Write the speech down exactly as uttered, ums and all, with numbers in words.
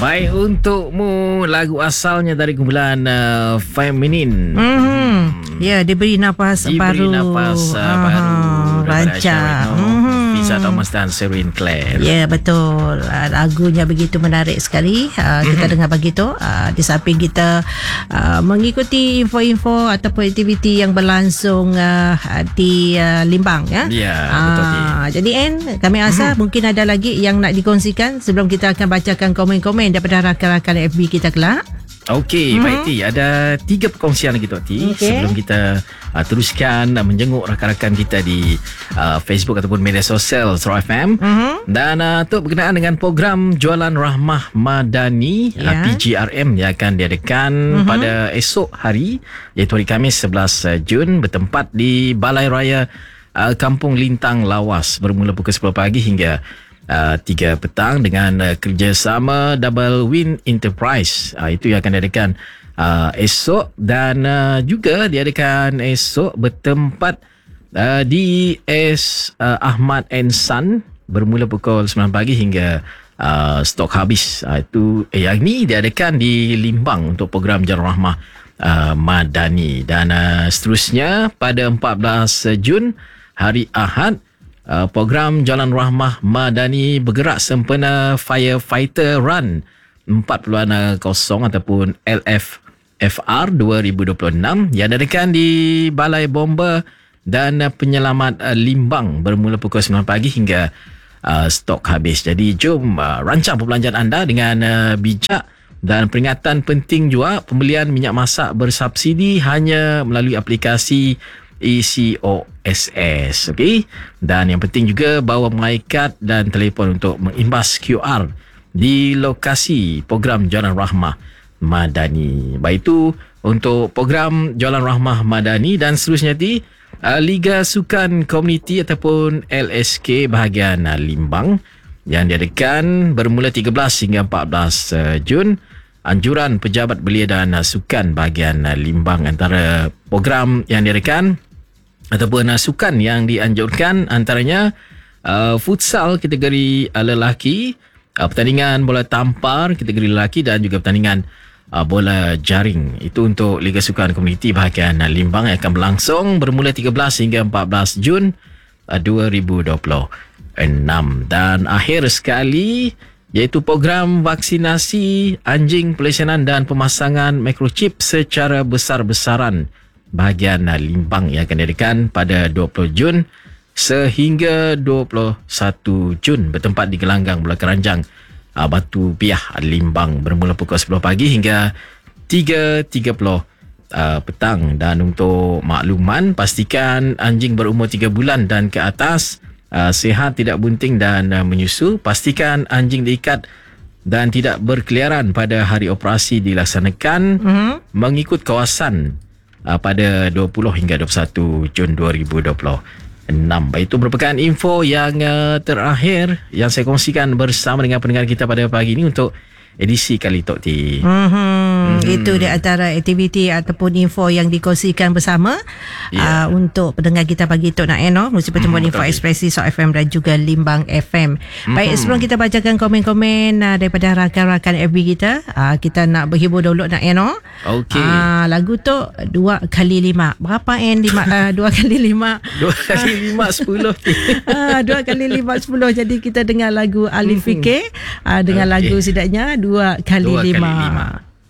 Baik, untukmu lagu asalnya dari kumpulan uh, Feminin. Mm-hmm. Ya, diberi nafas diberi baru. Diberi nafas uh, uh, baru. Rancang. Mm-hmm. Fiza Thomas dan Sherwin Claire. Ya, betul. Uh, lagunya begitu menarik sekali. Uh, kita mm-hmm. dengar begitu. Uh, di samping kita uh, mengikuti info-info ataupun aktiviti yang berlangsung uh, di uh, Limbang. Ya, ya uh, betul. Jadi Ann, kami rasa mm-hmm. mungkin ada lagi yang nak dikongsikan sebelum kita akan bacakan komen-komen daripada rakan-rakan F B kita kelak. Okey, hmm. baik T. Ada tiga perkongsian lagi Tok T. Okay. Sebelum kita uh, teruskan uh, menjenguk rakan-rakan kita di uh, Facebook ataupun media sosial Surau F M. Hmm. Dan uh, Tok berkenaan dengan program Jualan Rahmah Madani yeah. uh, P G R M yang akan diadakan hmm. pada esok hari, iaitu hari Khamis sebelas Jun, bertempat di Balai Raya uh, Kampung Lintang Lawas, bermula pukul sepuluh pagi hingga Uh, tiga petang dengan uh, kerjasama Double Win Enterprise. Uh, itu yang akan diadakan uh, esok, dan uh, juga diadakan esok bertempat uh, di S uh, Ahmad and Son, bermula pukul sembilan pagi hingga uh, stok habis. Uh, itu eh, yang ni diadakan di Limbang untuk program Jalan Rahmah uh, Madani. Dan uh, seterusnya pada empat belas Jun, hari Ahad, Uh, program Jalan Rahmah Madani bergerak sempena Firefighter Run empat puluh kosong ataupun L F F R dua ribu dua puluh enam yang diadakan di Balai Bomba dan Penyelamat uh, Limbang, bermula pukul sembilan pagi hingga uh, stok habis. Jadi jom uh, rancang perbelanjaan anda dengan uh, bijak, dan peringatan penting juga, pembelian minyak masak bersubsidi hanya melalui aplikasi E C O S S. Okey. Dan yang penting juga, bawa MyCard dan telefon untuk mengimbas Q R di lokasi program Jalan Rahmah Madani. Baik, itu untuk program Jalan Rahmah Madani. Dan seterusnya di uh, Liga Sukan Komuniti ataupun L S K bahagian uh, Limbang yang diadakan bermula tiga belas hingga empat belas uh, Jun. Anjuran Pejabat Belia dan uh, Sukan bahagian uh, Limbang, antara program yang diadakan ataupun uh, sukan yang dianjurkan antaranya uh, futsal kategori uh, lelaki, uh, pertandingan bola tampar kategori lelaki, dan juga pertandingan uh, bola jaring. Itu untuk Liga Sukan Komuniti bahagian uh, Limbang yang akan berlangsung bermula tiga belas hingga empat belas Jun uh, dua ribu dua puluh enam. Dan akhir sekali, iaitu program vaksinasi anjing pelesenan dan pemasangan microchip secara besar-besaran bahagian Limbang yang akan diadakan pada dua puluh Jun sehingga dua puluh satu Jun, bertempat di Gelanggang Bola Keranjang, Batu Piah, Limbang, bermula pukul sepuluh pagi hingga tiga tiga puluh uh, petang. Dan untuk makluman, pastikan anjing berumur tiga bulan dan ke atas uh, sihat, tidak bunting dan uh, menyusu. Pastikan anjing diikat dan tidak berkeliaran pada hari operasi dilaksanakan mm-hmm. mengikut kawasan Uh, pada dua puluh hingga dua puluh satu Jun dua ribu dua puluh enam. Baik, itu merupakan info yang uh, terakhir yang saya kongsikan bersama dengan pendengar kita pada pagi ini untuk edisi kali Tok T. Mm-hmm. Mm-hmm. Itu di antara aktiviti ataupun info yang dikongsikan bersama yeah. uh, untuk pendengar kita pagi Tok nak Eno, mesti pertemuan mm-hmm, info ekspresi Surau F M dan juga Limbang F M. Mm-hmm. Baik, sebelum kita bacakan komen-komen uh, daripada rakan-rakan F B kita, uh, kita nak berhibur dulu nak Eno. Okey. Uh, lagu tu dua kali lima. Berapa N? Lima, uh, dua kali lima. Dua kali lima sepuluh. uh, dua kali lima sepuluh. Jadi kita dengar lagu Alif Fikir uh, dengan okay. lagu setidaknya dua kali dua lima. Kali lima.